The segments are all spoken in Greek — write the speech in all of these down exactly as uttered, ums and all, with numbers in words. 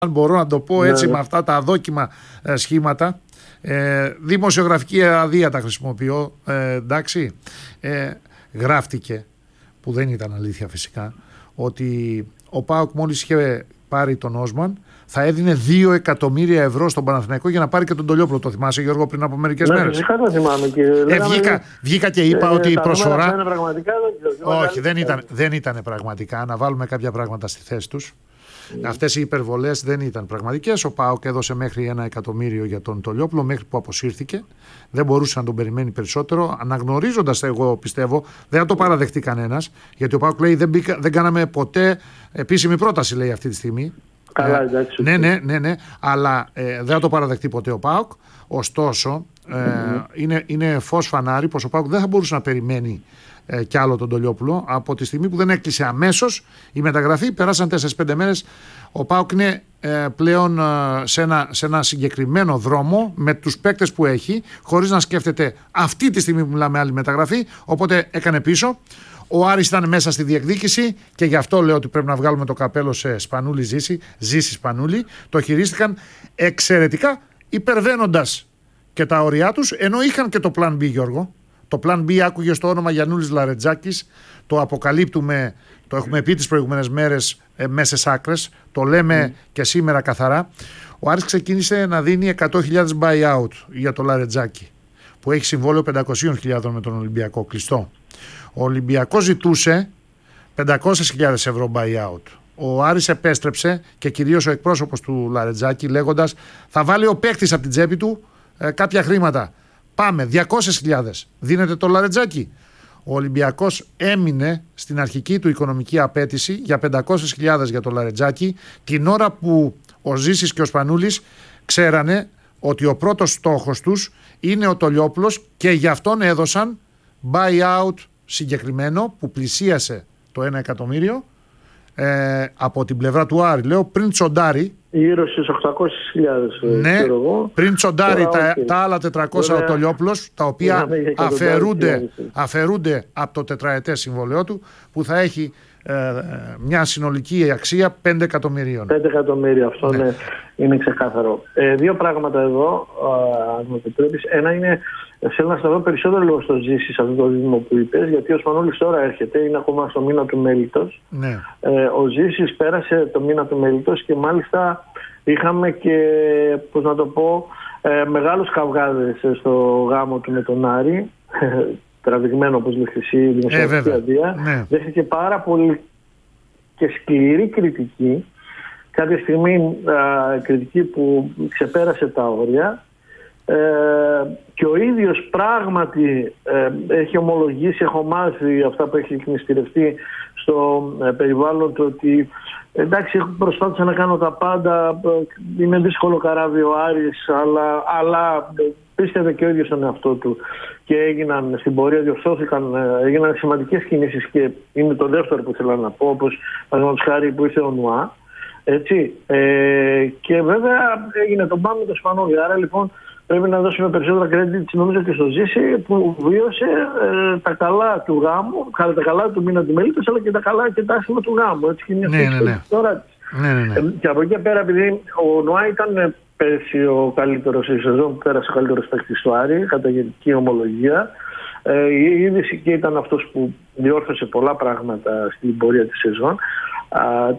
αν μπορώ να το πω έτσι, ναι, με αυτά τα αδόκιμα ε, σχήματα. Ε, δημοσιογραφική αδεία τα χρησιμοποιώ, ε, εντάξει. Ε, γράφτηκε, που δεν ήταν αλήθεια φυσικά, ότι ο ΠΑΟΚ μόλις είχε πάρει τον Όσμαν θα έδινε δύο εκατομμύρια ευρώ στον Παναθηναϊκό για να πάρει και τον Τολιόπουλο. Το θυμάσαι, Γιώργο, πριν από μερικές ναι, μέρες? Φυσικά το θυμάμαι. Και ε, λέγαμε, βγήκα, βγήκα και είπα ε, ότι η προσφορά. Είναι πραγματικά, δεν Όχι, δεν ήταν, δεν ήταν πραγματικά. Να βάλουμε κάποια πράγματα στη θέση τους. Mm. Αυτές οι υπερβολές δεν ήταν πραγματικές. Ο ΠΑΟΚ έδωσε μέχρι ένα εκατομμύριο για τον Τολιόπουλο, μέχρι που αποσύρθηκε. Δεν μπορούσε να τον περιμένει περισσότερο. Αναγνωρίζοντας, εγώ πιστεύω, δεν θα το παραδεχτεί κανένας. Γιατί ο ΠΑΟΚ λέει: δεν, μπήκα, δεν κάναμε ποτέ επίσημη πρόταση, λέει αυτή τη στιγμή. Καλά, εντάξει. Ναι, ναι, ναι, ναι, αλλά ε, δεν θα το παραδεχτεί ποτέ ο ΠΑΟΚ. Ωστόσο, ε, mm-hmm. είναι, είναι φως φανάρι πως ο ΠΑΟΚ δεν θα μπορούσε να περιμένει ε, κι άλλο τον Τολιόπουλο από τη στιγμή που δεν έκλεισε αμέσως η μεταγραφή. Περάσαν τέσσερις πέντε μέρες. Ο ΠΑΟΚ είναι ε, πλέον ε, σε, ένα, σε ένα συγκεκριμένο δρόμο με τους παίκτες που έχει, χωρίς να σκέφτεται αυτή τη στιγμή που μιλάμε άλλη μεταγραφή. Οπότε έκανε πίσω. Ο Άρης ήταν μέσα στη διεκδίκηση και γι' αυτό λέω ότι πρέπει να βγάλουμε το καπέλο σε Σπανούλη Ζήση, Ζήση Σπανούλη. Το χειρίστηκαν εξαιρετικά, υπερβαίνοντας και τα όρια τους, ενώ είχαν και το Plan B, Γιώργο. Το Plan B άκουγε στο όνομα Γιαννούλης Λαρετζάκης, το αποκαλύπτουμε, το έχουμε πει τις προηγούμενες μέρες ε, μέσες άκρες, το λέμε mm. και σήμερα καθαρά. Ο Άρης ξεκίνησε να δίνει εκατό χιλιάδες buyout για το Λαρετζάκη, που έχει συμβόλαιο πεντακόσιες χιλιάδες με τον Ολυμπιακό κλειστό. Ο Ολυμπιακός ζητούσε πεντακόσιες χιλιάδες ευρώ buyout. Ο Άρης επέστρεψε και κυρίως ο εκπρόσωπος του Λαρετζάκη λέγοντας θα βάλει ο παίκτης από την τσέπη του ε, κάποια χρήματα. Πάμε, διακόσιες χιλιάδες. Δίνεται το Λαρετζάκη. Ο Ολυμπιακός έμεινε στην αρχική του οικονομική απέτηση για πεντακόσιες χιλιάδες για το Λαρετζάκη, την ώρα που ο Ζήσης και ο Σπανούλης ξέρανε ότι ο πρώτος στόχος τους είναι ο Τολιόπουλος και γι' αυτόν έδωσαν buyout συγκεκριμένο που πλησίασε το ένα εκατομμύριο ε, από την πλευρά του Άρη. Λέω πριν τσοντάρει. Γύρω στις οκτακόσιες χιλιάδες. Ναι, πριν τσοντάρει τα, τα άλλα τετρακόσια ο Τολιόπουλος, τα οποία αφαιρούνται, αφαιρούνται από το τετραετές συμβολαιό του, που θα έχει ε, μια συνολική αξία πέντε εκατομμυρίων. πέντε εκατομμύρια, αυτό ναι. είναι, είναι ξεκάθαρο. Ε, δύο πράγματα εδώ, αν μου επιτρέπεις. Ένα είναι, θέλω να σταθώ περισσότερο λίγο στο Ζήση, σε αυτό το δίδυμο που είπες, γιατί ο Σπανούλης τώρα έρχεται, είναι ακόμα στο μήνα του μέλιτος. Ναι. Ε, ο Ζήσης πέρασε το μήνα του μέλιτος και μάλιστα είχαμε και, πώς να το πω, ε, μεγάλους καυγάδες στο γάμο του με τον Άρη, τραβηγμένο όπως λέει εσύ δημοσιογραφική ε, αδεία. Ναι. Δέχτηκε πάρα πολύ και σκληρή κριτική, κάποια στιγμή α, κριτική που ξεπέρασε τα όρια. Ε, και ο ίδιος πράγματι ε, έχει ομολογήσει, έχω μάθει αυτά που έχει εκμυστηρευτεί στο ε, περιβάλλον του, ότι εντάξει, προσπάθησα να κάνω τα πάντα, είναι δύσκολο καράβι ο Άρης, αλλά, αλλά πίστευε και ο ίδιος στον εαυτό του και έγιναν στην πορεία, διορθώθηκαν, έγιναν σημαντικές κινήσεις και είναι το δεύτερο που θέλω να πω, όπως παραδείγματος χάρη που ήρθε ο Νουά, έτσι, ε, και βέβαια έγινε το μπαμ με το Σπανούλη. Άρα λοιπόν πρέπει να δώσουμε περισσότερα credit, νομίζω, και στο Ζήση που βίωσε ε, τα καλά του γάμου, τα καλά του μήνα του μέλιτος, αλλά και τα καλά και τα άσχημα του γάμου. Έτσι, και μια ναι, ναι, ναι. Τώρα, ναι, ναι, ναι. Ε, και από εκεί πέρα, επειδή ο Νουά ήταν πέρσι ο καλύτερος, η σεζόν που πέρασε ο καλύτερος παίκτης στο Άρη, κατά γενική ομολογία, ε, η είδηση και ήταν αυτός που διόρθωσε πολλά πράγματα στην πορεία της σεζόν. Α,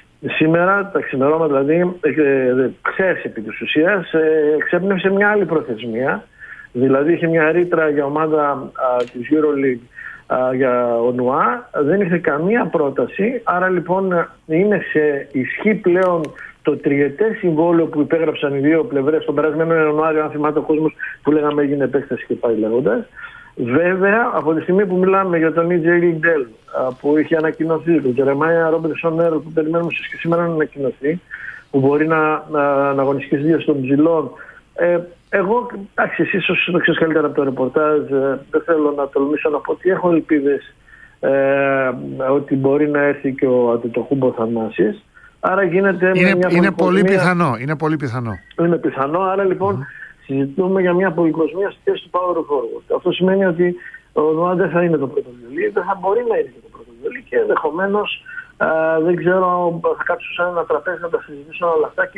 Σήμερα, τα ξημερώματα δηλαδή, ε, ξέρεις επί της ουσίας, ε, εξέπνευσε μια άλλη προθεσμία. Δηλαδή είχε μια ρήτρα για ομάδα α, της EuroLeague α, για ο Νουά. Δεν είχε καμία πρόταση. Άρα λοιπόν είναι σε ισχύ πλέον το τριετές συμβόλαιο που υπέγραψαν οι δύο πλευρές τον περασμένο Ιανουάριο, αν θυμάται ο κόσμος, που λέγαμε έγινε επέκταση και πάει λέγοντας. Βέβαια, από τη στιγμή που μιλάμε για τον ι τζέι Liddell που είχε ανακοινωθεί, τον Jeremiah Robertson που περιμένουμε και σήμερα να ανακοινωθεί, που μπορεί να, να, να αγωνιστεί δύο των ψηλών. Ε, εγώ, εντάξει, εσύ ίσως το ξέρεις καλύτερα από το ρεπορτάζ, ε, δεν θέλω να τολμήσω να πω ότι έχω ελπίδες ε, ότι μπορεί να έρθει και ο Αντετοκούμπο Θανάσης. Άρα γίνεται είναι, μια είναι πολύ πιθανό. Είναι πολύ πιθανό. Είναι πιθανό, άρα λοιπόν mm. συζητούμε για μια πολυκοσμία στη θέση του power forward. Αυτό σημαίνει ότι ο Νουά δεν θα είναι το πρώτο βιολί, δεν θα μπορεί να είναι και το πρώτο βιολί και ενδεχομένως δεν ξέρω, θα κάτσουν σε ένα τραπέζι να τα συζητήσουν όλα αυτά.